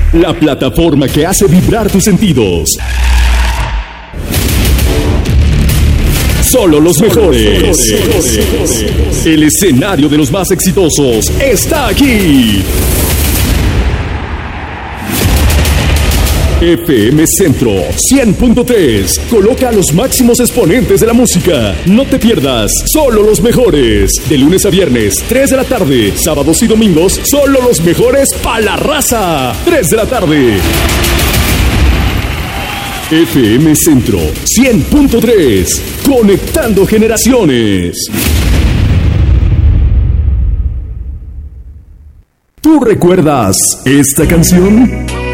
La plataforma que hace vibrar tus sentidos. Solo los mejores. El escenario de los más exitosos está aquí. FM Centro 100.3 coloca a los máximos exponentes de la música. No te pierdas Solo los Mejores. De lunes a viernes, 3 de la tarde. Sábados y domingos, Solo los Mejores pa' la raza. 3 de la tarde. FM Centro 100.3. Conectando generaciones. ¿Tú recuerdas esta canción?